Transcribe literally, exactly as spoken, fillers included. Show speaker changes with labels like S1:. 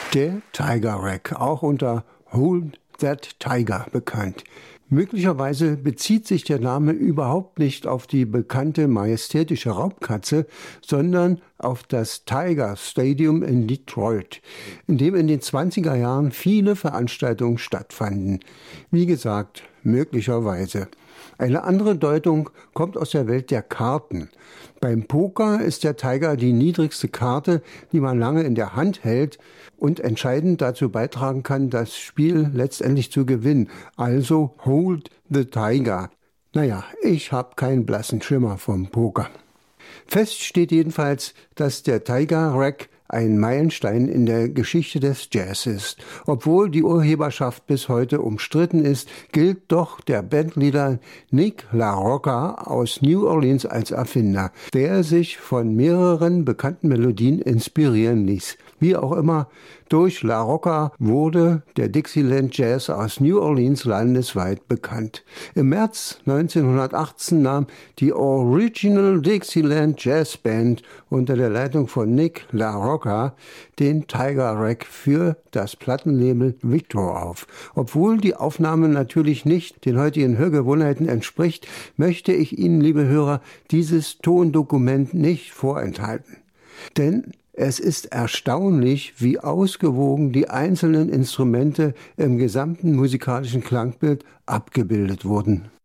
S1: Der Tiger Rag, auch unter Hold That Tiger bekannt. Möglicherweise bezieht sich der Name überhaupt nicht auf die bekannte majestätische Raubkatze, sondern auf das Tiger Stadium in Detroit, in dem in den zwanziger Jahren viele Veranstaltungen stattfanden. Wie gesagt, möglicherweise. Eine andere Deutung kommt aus der Welt der Karten. Beim Poker ist der Tiger die niedrigste Karte, die man lange in der Hand hält und entscheidend dazu beitragen kann, das Spiel letztendlich zu gewinnen. Also Hold the Tiger. Naja, ich habe keinen blassen Schimmer vom Poker. Fest steht jedenfalls, dass der Tiger Rag ein Meilenstein in der Geschichte des Jazz ist. Obwohl die Urheberschaft bis heute umstritten ist, gilt doch der Bandleader Nick LaRocca aus New Orleans als Erfinder, der sich von mehreren bekannten Melodien inspirieren ließ. Wie auch immer, durch LaRocca wurde der Dixieland Jazz aus New Orleans landesweit bekannt. Im März neunzehnhundertachtzehn nahm die Original Dixieland Jazz Band unter der Leitung von Nick LaRocca den Tiger Rag für das Plattenlabel Victor auf. Obwohl die Aufnahme natürlich nicht den heutigen Hörgewohnheiten entspricht, möchte ich Ihnen, liebe Hörer, dieses Tondokument nicht vorenthalten. Denn es ist erstaunlich, wie ausgewogen die einzelnen Instrumente im gesamten musikalischen Klangbild abgebildet wurden.